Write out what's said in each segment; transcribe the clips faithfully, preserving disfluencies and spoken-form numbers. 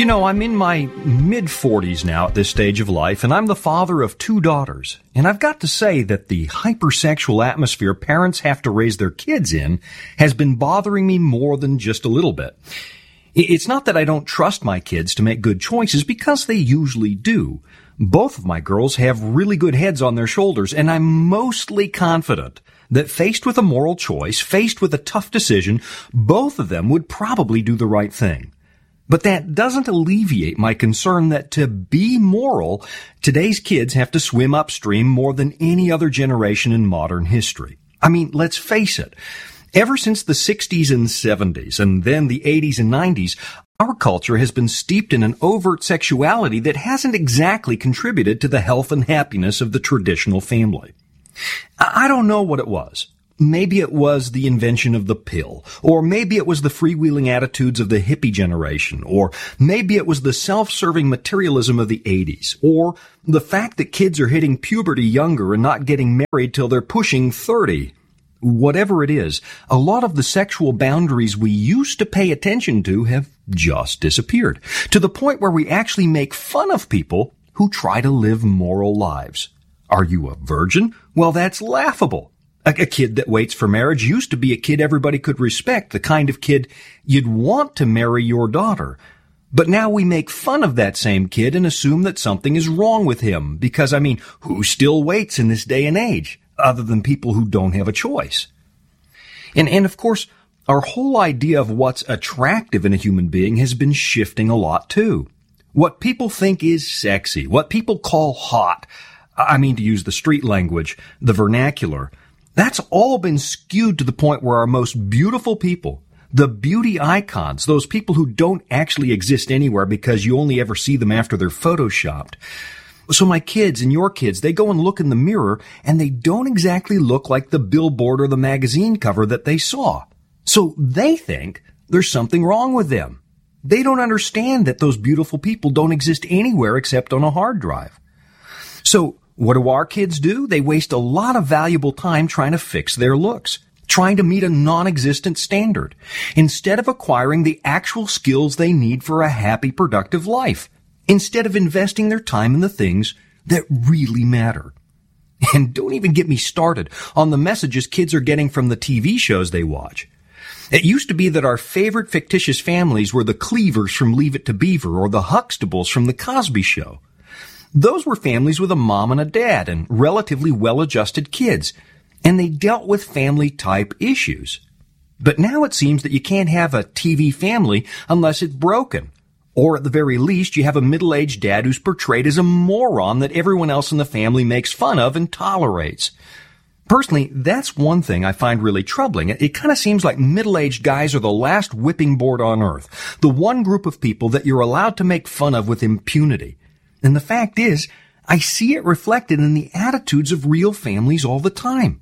You know, I'm in my mid-forties now at this stage of life, and I'm the father of two daughters. And I've got to say that the hypersexual atmosphere parents have to raise their kids in has been bothering me more than just a little bit. It's not that I don't trust my kids to make good choices, because they usually do. Both of my girls have really good heads on their shoulders, and I'm mostly confident that faced with a moral choice, faced with a tough decision, both of them would probably do the right thing. But that doesn't alleviate my concern that to be moral, today's kids have to swim upstream more than any other generation in modern history. I mean, let's face it. Ever since the sixties and seventies, and then the eighties and nineties, our culture has been steeped in an overt sexuality that hasn't exactly contributed to the health and happiness of the traditional family. I don't know what it was. Maybe it was the invention of the pill, or maybe it was the freewheeling attitudes of the hippie generation, or maybe it was the self-serving materialism of the eighties, or the fact that kids are hitting puberty younger and not getting married till they're pushing thirty. Whatever it is, a lot of the sexual boundaries we used to pay attention to have just disappeared, to the point where we actually make fun of people who try to live moral lives. Are you a virgin? Well, that's laughable. A kid that waits for marriage used to be a kid everybody could respect, the kind of kid you'd want to marry your daughter. But now we make fun of that same kid and assume that something is wrong with him, because, I mean, who still waits in this day and age, other than people who don't have a choice? And, and of course, our whole idea of what's attractive in a human being has been shifting a lot, too. What people think is sexy, what people call hot, I mean, to use the street language, the vernacular, that's all been skewed to the point where our most beautiful people, the beauty icons, those people who don't actually exist anywhere because you only ever see them after they're photoshopped. So my kids and your kids, they go and look in the mirror and they don't exactly look like the billboard or the magazine cover that they saw. So they think there's something wrong with them. They don't understand that those beautiful people don't exist anywhere except on a hard drive. So what do our kids do? They waste a lot of valuable time trying to fix their looks, trying to meet a non-existent standard, instead of acquiring the actual skills they need for a happy, productive life, instead of investing their time in the things that really matter. And don't even get me started on the messages kids are getting from the T V shows they watch. It used to be that our favorite fictitious families were the Cleavers from Leave It to Beaver or the Huxtables from The Cosby Show. Those were families with a mom and a dad and relatively well-adjusted kids, and they dealt with family-type issues. But now it seems that you can't have a T V family unless it's broken. Or at the very least, you have a middle-aged dad who's portrayed as a moron that everyone else in the family makes fun of and tolerates. Personally, that's one thing I find really troubling. It, it kind of seems like middle-aged guys are the last whipping board on earth, the one group of people that you're allowed to make fun of with impunity. And the fact is, I see it reflected in the attitudes of real families all the time.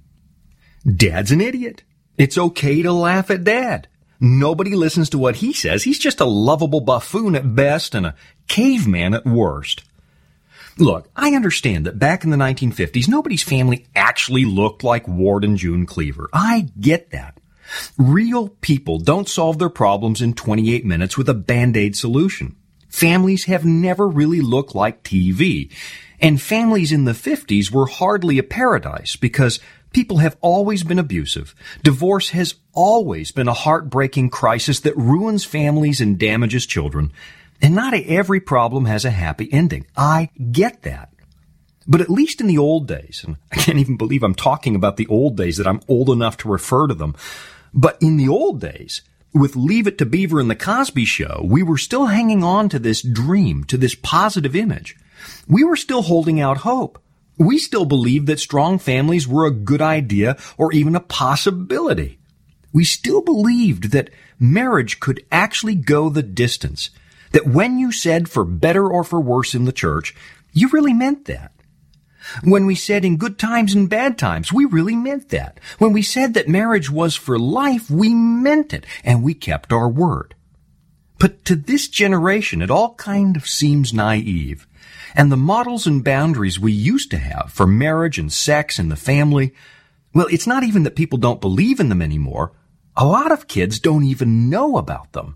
Dad's an idiot. It's okay to laugh at Dad. Nobody listens to what he says. He's just a lovable buffoon at best and a caveman at worst. Look, I understand that back in the nineteen fifties, nobody's family actually looked like Ward and June Cleaver. I get that. Real people don't solve their problems in twenty-eight minutes with a Band-Aid solution. Families have never really looked like T V. And families in the fifties were hardly a paradise because people have always been abusive. Divorce has always been a heartbreaking crisis that ruins families and damages children. And not every problem has a happy ending. I get that. But at least in the old days, and I can't even believe I'm talking about the old days, that I'm old enough to refer to them. But in the old days, with Leave It to Beaver and The Cosby Show, we were still hanging on to this dream, to this positive image. We were still holding out hope. We still believed that strong families were a good idea or even a possibility. We still believed that marriage could actually go the distance, that when you said for better or for worse in the church, you really meant that. When we said in good times and bad times, we really meant that. When we said that marriage was for life, we meant it, and we kept our word. But to this generation, it all kind of seems naive. And the models and boundaries we used to have for marriage and sex and the family, well, it's not even that people don't believe in them anymore. A lot of kids don't even know about them.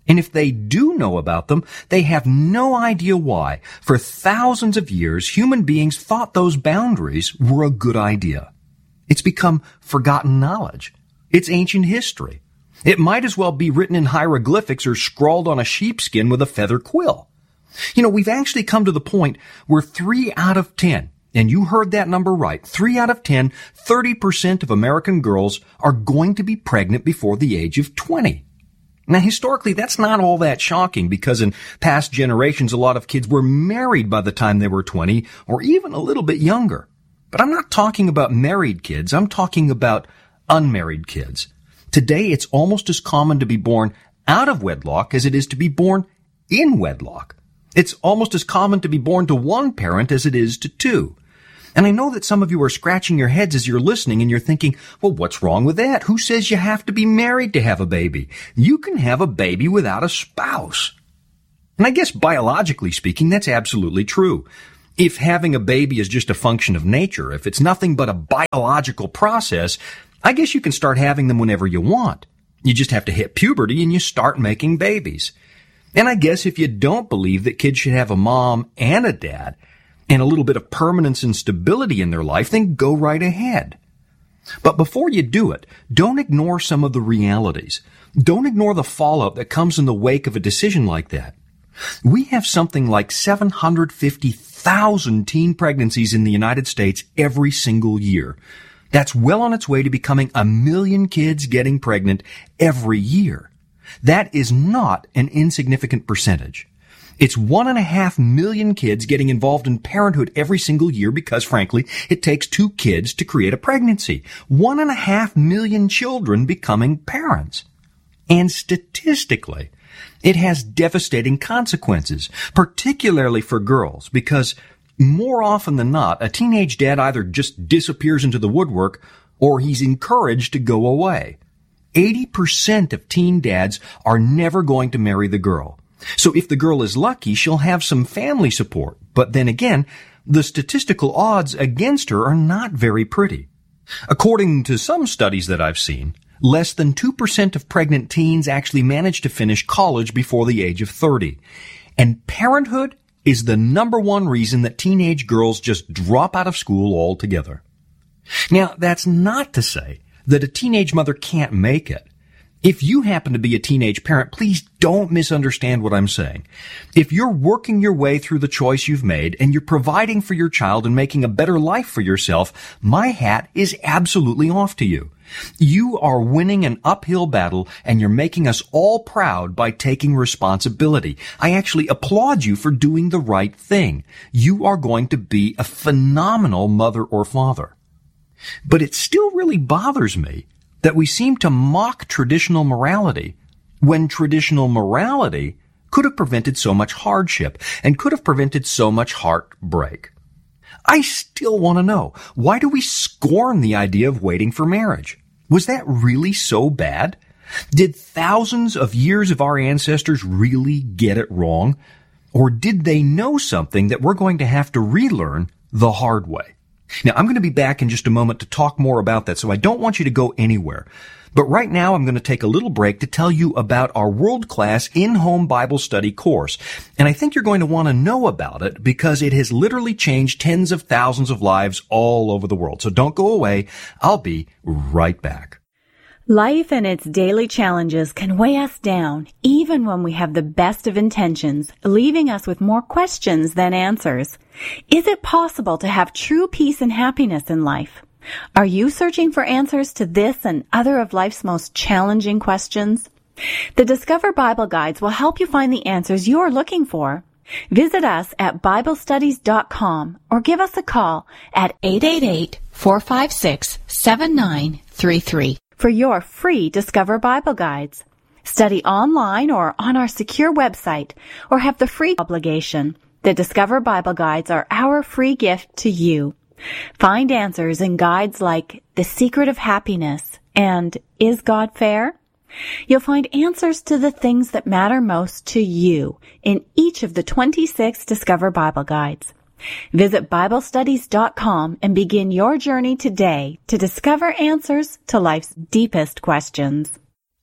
And if they do know about them, they have no idea why. For thousands of years, human beings thought those boundaries were a good idea. It's become forgotten knowledge. It's ancient history. It might as well be written in hieroglyphics or scrawled on a sheepskin with a feather quill. You know, we've actually come to the point where three out of ten, and you heard that number right, three out of ten, thirty percent of American girls are going to be pregnant before the age of twenty. Now, historically, that's not all that shocking because in past generations, a lot of kids were married by the time they were twenty or even a little bit younger. But I'm not talking about married kids. I'm talking about unmarried kids. Today, it's almost as common to be born out of wedlock as it is to be born in wedlock. It's almost as common to be born to one parent as it is to two. And I know that some of you are scratching your heads as you're listening and you're thinking, well, what's wrong with that? Who says you have to be married to have a baby? You can have a baby without a spouse. And I guess biologically speaking, that's absolutely true. If having a baby is just a function of nature, if it's nothing but a biological process, I guess you can start having them whenever you want. You just have to hit puberty and you start making babies. And I guess if you don't believe that kids should have a mom and a dad, and a little bit of permanence and stability in their life, then go right ahead. But before you do it, don't ignore some of the realities. Don't ignore the fallout that comes in the wake of a decision like that. We have something like seven hundred fifty thousand teen pregnancies in the United States every single year. That's well on its way to becoming a million kids getting pregnant every year. That is not an insignificant percentage. It's one and a half million kids getting involved in parenthood every single year because, frankly, it takes two kids to create a pregnancy. One and a half million children becoming parents. And statistically, it has devastating consequences, particularly for girls, because more often than not, a teenage dad either just disappears into the woodwork or he's encouraged to go away. eighty percent of teen dads are never going to marry the girl. So if the girl is lucky, she'll have some family support. But then again, the statistical odds against her are not very pretty. According to some studies that I've seen, less than two percent of pregnant teens actually manage to finish college before the age of thirty. And parenthood is the number one reason that teenage girls just drop out of school altogether. Now, that's not to say that a teenage mother can't make it. If you happen to be a teenage parent, please don't misunderstand what I'm saying. If you're working your way through the choice you've made and you're providing for your child and making a better life for yourself, my hat is absolutely off to you. You are winning an uphill battle and you're making us all proud by taking responsibility. I actually applaud you for doing the right thing. You are going to be a phenomenal mother or father. But it still really bothers me that we seem to mock traditional morality when traditional morality could have prevented so much hardship and could have prevented so much heartbreak. I still want to know, why do we scorn the idea of waiting for marriage? Was that really so bad? Did thousands of years of our ancestors really get it wrong? Or did they know something that we're going to have to relearn the hard way? Now, I'm going to be back in just a moment to talk more about that, so I don't want you to go anywhere. But right now, I'm going to take a little break to tell you about our world-class in-home Bible study course. And I think you're going to want to know about it because it has literally changed tens of thousands of lives all over the world. So don't go away. I'll be right back. Life and its daily challenges can weigh us down, even when we have the best of intentions, leaving us with more questions than answers. Is it possible to have true peace and happiness in life? Are you searching for answers to this and other of life's most challenging questions? The Discover Bible Guides will help you find the answers you're looking for. Visit us at Bible Studies dot com or give us a call at eight eight eight, four five six, seven nine three three for your free Discover Bible Guides. Study online or on our secure website or have the free obligation. The Discover Bible Guides are our free gift to you. Find answers in guides like The Secret of Happiness and Is God Fair? You'll find answers to the things that matter most to you in each of the twenty-six Discover Bible Guides. Visit Bible Studies dot com and begin your journey today to discover answers to life's deepest questions. All right.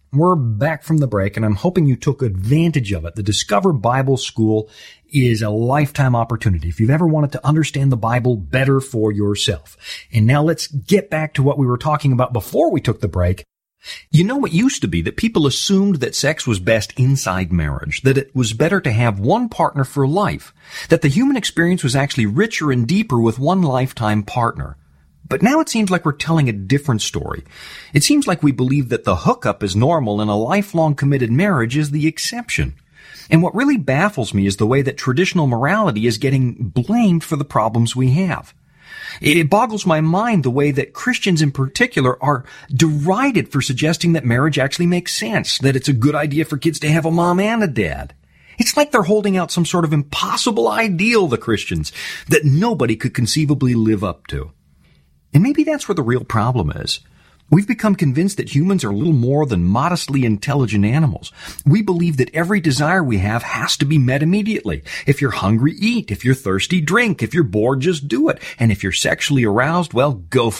We're back from the break, and I'm hoping you took advantage of it. The Discover Bible School is a lifetime opportunity if you've ever wanted to understand the Bible better for yourself. And now let's get back to what we were talking about before we took the break. You know, it used to be that people assumed that sex was best inside marriage, that it was better to have one partner for life, that the human experience was actually richer and deeper with one lifetime partner. But now it seems like we're telling a different story. It seems like we believe that the hookup is normal and a lifelong committed marriage is the exception. And what really baffles me is the way that traditional morality is getting blamed for the problems we have. It boggles my mind the way that Christians in particular are derided for suggesting that marriage actually makes sense, that it's a good idea for kids to have a mom and a dad. It's like they're holding out some sort of impossible ideal, the Christians, that nobody could conceivably live up to. And maybe that's where the real problem is. We've become convinced that humans are little more than modestly intelligent animals. We believe that every desire we have has to be met immediately. If you're hungry, eat. If you're thirsty, drink. If you're bored, just do it. And if you're sexually aroused, well, go for it.